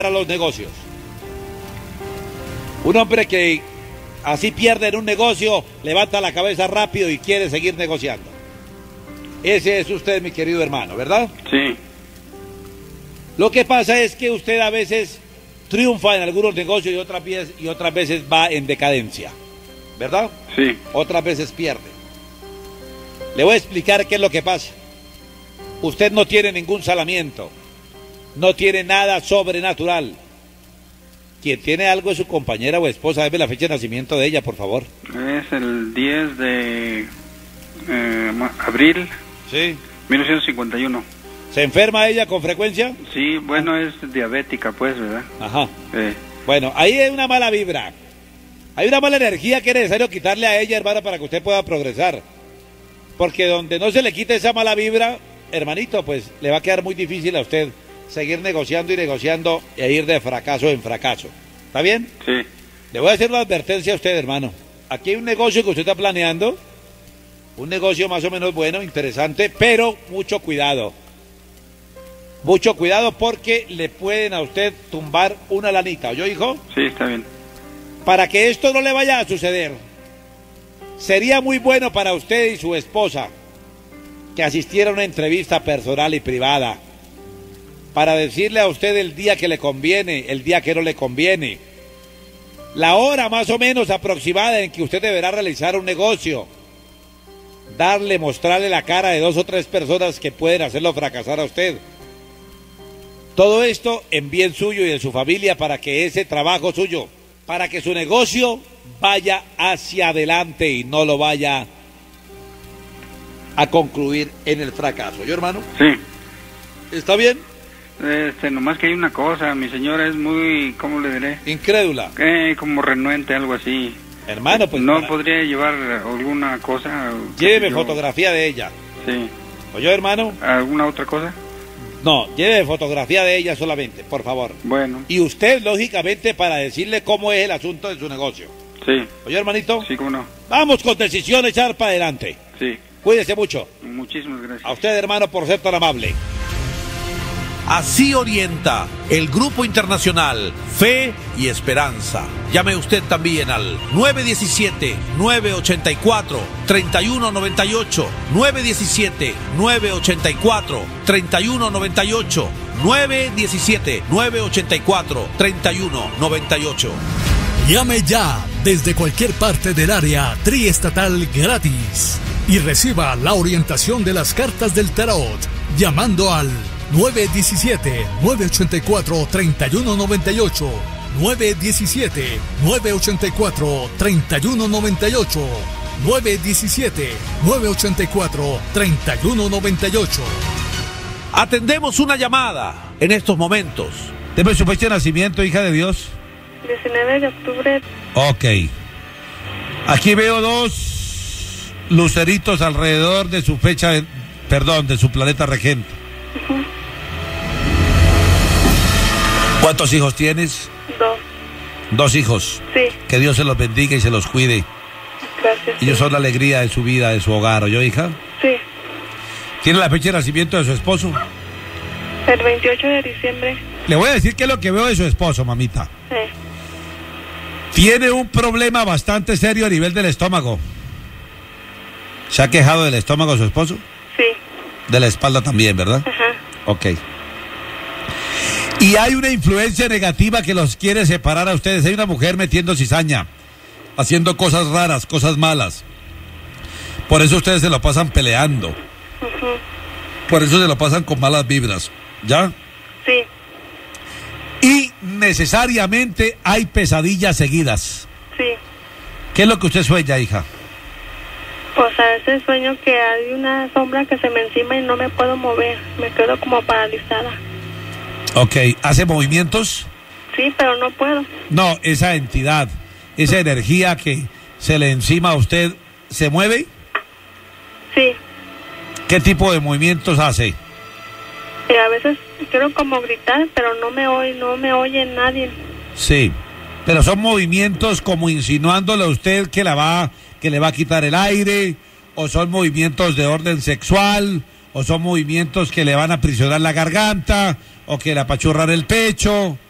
para los negocios. Un hombre que así pierde en un negocio, levanta la cabeza rápido y quiere seguir negociando. Ese es usted, mi querido hermano, ¿verdad? Sí. Lo que pasa es que usted a veces triunfa en algunos negocios y otras veces va en decadencia, ¿verdad? Sí. Otras veces pierde. Le voy a explicar qué es lo que pasa. Usted no tiene ningún salamiento, no tiene nada sobrenatural. Quien tiene algo es su compañera o esposa. Debe la fecha de nacimiento de ella, por favor. Es el 10 de abril. Sí. 1951. ¿Se enferma ella con frecuencia? Sí, bueno, es diabética, pues, ¿verdad? Ajá. Bueno, ahí hay una mala vibra. Hay una mala energía que es necesario quitarle a ella, hermano, para que usted pueda progresar. Porque donde no se le quite esa mala vibra, hermanito, pues le va a quedar muy difícil a usted seguir negociando y negociando e ir de fracaso en fracaso. ¿Está bien? Sí. Le voy a hacer una advertencia a usted, hermano. Aquí hay un negocio que usted está planeando, un negocio más o menos bueno, interesante, pero mucho cuidado. Mucho cuidado porque le pueden a usted tumbar una lanita. ¿Oyó, hijo? Sí, está bien. Para que esto no le vaya a suceder, sería muy bueno para usted y su esposa que asistiera a una entrevista personal y privada para decirle a usted el día que le conviene, el día que no le conviene, la hora más o menos aproximada en que usted deberá realizar un negocio, mostrarle la cara de 2 o 3 personas que pueden hacerlo fracasar a usted. Todo esto en bien suyo y de su familia, para que ese trabajo suyo, para que su negocio vaya hacia adelante y no lo vaya a concluir en el fracaso. ¿Yo, hermano? Sí. ¿Está bien? Nomás que hay una cosa, mi señora es muy, ¿cómo le diré? Incrédula. Como renuente, algo así. Hermano, pues... ¿No podría llevar alguna cosa? Lléveme fotografía de ella. Sí. ¿Oyó, hermano? ¿Alguna otra cosa? No, lleve fotografía de ella solamente, por favor. Bueno. Y usted, lógicamente, para decirle cómo es el asunto de su negocio. Sí. ¿Oye, hermanito? Sí, cómo no. Vamos con decisión, echar para adelante. Sí. Cuídese mucho. Muchísimas gracias. A usted, hermano, por ser tan amable. Así orienta el Grupo Internacional Fe y Esperanza. Llame usted también al 917-984-3198, 917-984-3198, 917-984-3198. Llame ya desde cualquier parte del área triestatal gratis y reciba la orientación de las cartas del tarot llamando al 917-984-3198, 917-984-3198, 917-984-3198. Atendemos una llamada en estos momentos. Deme su fecha de nacimiento, hija de Dios. 19 de octubre. Ok. Aquí veo 2 luceritos alrededor de su fecha, de su planeta regente. Uh-huh. ¿Cuántos hijos tienes? 2. 2 hijos. Sí. Que Dios se los bendiga y se los cuide. Gracias. Ellos son la alegría de su vida, de su hogar. ¿Oyó, hija? Sí. ¿Tiene la fecha de nacimiento de su esposo? El 28 de diciembre. Le voy a decir qué es lo que veo de su esposo, mamita. Sí. Tiene un problema bastante serio a nivel del estómago. ¿Se ha quejado del estómago su esposo? Sí. De la espalda también, ¿verdad? Ajá. Ok. Y hay una influencia negativa que los quiere separar a ustedes. Hay una mujer metiendo cizaña, haciendo cosas raras, cosas malas. Por eso ustedes se lo pasan peleando. Uh-huh. Por eso se lo pasan con malas vibras. ¿Ya? Sí. Y necesariamente hay pesadillas seguidas. Sí. ¿Qué es lo que usted sueña, hija? Pues a veces sueño que hay una sombra que se me encima y no me puedo mover. Me quedo como paralizada. Ok, ¿hace movimientos? Sí, pero no puedo. No, esa entidad, esa energía que se le encima a usted, ¿se mueve? Sí. ¿Qué tipo de movimientos hace? Y a veces quiero como gritar, pero no me oye nadie. Sí, pero son movimientos como insinuándole a usted que le va a quitar el aire, o son movimientos de orden sexual, o son movimientos que le van a aprisionar la garganta, o que le apachurran el pecho,